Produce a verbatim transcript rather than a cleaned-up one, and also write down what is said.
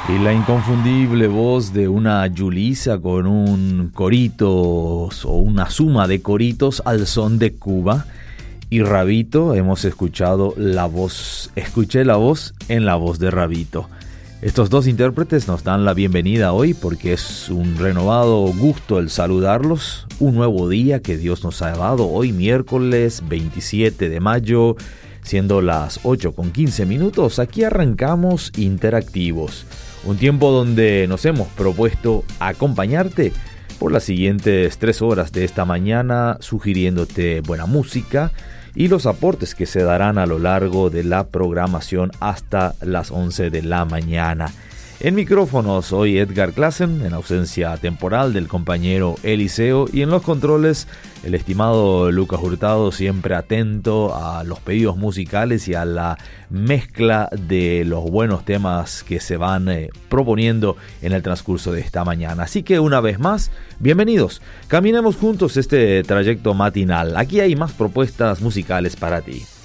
Y la inconfundible voz de una Yulisa con un corito o una suma de coritos al son de Cuba. Y Rabito, hemos escuchado la voz, escuché la voz en la voz de Rabito. Estos dos intérpretes nos dan la bienvenida hoy porque es un renovado gusto el saludarlos. Un nuevo día que Dios nos ha dado hoy, miércoles veintisiete de mayo, siendo las ocho con quince minutos. Aquí arrancamos Interactivos. Un tiempo donde nos hemos propuesto acompañarte por las siguientes tres horas de esta mañana, sugiriéndote buena música y los aportes que se darán a lo largo de la programación hasta las once de la mañana. En micrófonos soy Edgar Clasen, en ausencia temporal del compañero Eliseo, y en los controles el estimado Lucas Hurtado, siempre atento a los pedidos musicales y a la mezcla de los buenos temas que se van eh, proponiendo en el transcurso de esta mañana. Así que una vez más, bienvenidos. Caminemos juntos este trayecto matinal. Aquí hay más propuestas musicales para ti.